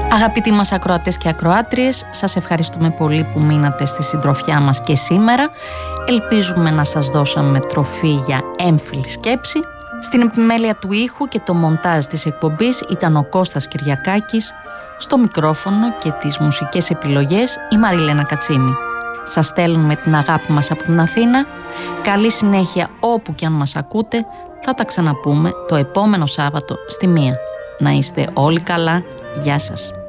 Αγαπητοί μας ακροατές και ακροάτριες, σας ευχαριστούμε πολύ που μείνατε στη συντροφιά μας και σήμερα. Ελπίζουμε να σας δώσαμε τροφή για έμφυλη σκέψη. Στην επιμέλεια του ήχου και το μοντάζ της εκπομπής ήταν ο Κώστας Κυριακάκης, στο μικρόφωνο και τις μουσικές επιλογές η Μαριλένα Κατσίμη. Σας στέλνουμε την αγάπη μας από την Αθήνα. Καλή συνέχεια όπου και αν μας ακούτε. Θα τα ξαναπούμε το επόμενο Σάββατο στη 1. Να είστε όλοι καλά. Γεια σας.